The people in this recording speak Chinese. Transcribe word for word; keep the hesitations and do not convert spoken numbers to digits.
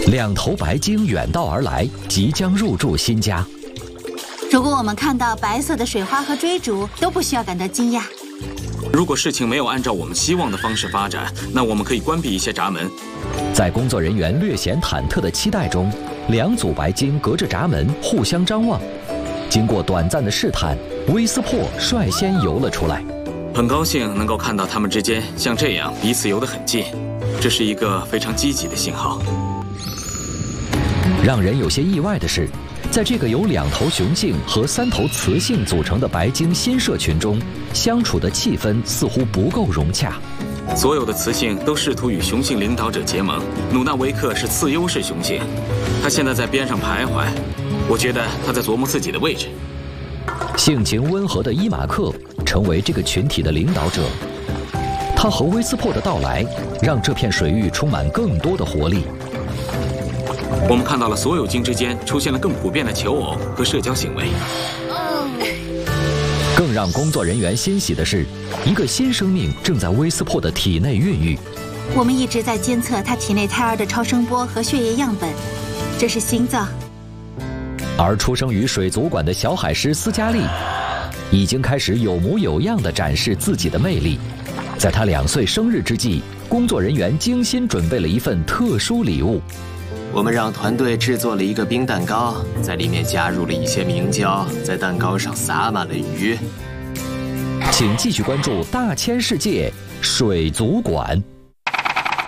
两头白鲸远道而来，即将入住新家。 如果我们看到白色的水花和追逐，都不需要感到惊讶。 如果事情没有按照我们希望的方式发展，那我们可以关闭一些闸门。 在工作人员略显忐忑的期待中，两组白鲸隔着闸门互相张望。经过短暂的试探，威斯珀率先游了出来。 很高兴能够看到他们之间像这样彼此游得很近，这是一个非常积极的信号。 让人有些意外的是，在这个由两头雄性和三头雌性组成的白鲸新社群中，相处的气氛似乎不够融洽。 所有的雌性都试图与雄性领导者结盟。努纳维克是次优势雄性，他现在在边上徘徊，我觉得他在琢磨自己的位置。 性情温和的伊马克成为这个群体的领导者，他和威斯珀的到来让这片水域充满更多的活力。 我们看到了所有鲸之间出现了更普遍的求偶和社交行为。 更让工作人员欣喜的是，一个新生命正在威斯珀的体内孕育。 我们一直在监测他体内胎儿的超声波和血液样本，这是心脏。 而出生于水族馆的小海狮斯嘉丽，已经开始有模有样地展示自己的魅力。在他两岁生日之际，工作人员精心准备了一份特殊礼物。 我们让团队制作了一个冰蛋糕，在里面加入了一些明胶，在蛋糕上撒满了鱼。 请继续关注大千世界水族馆。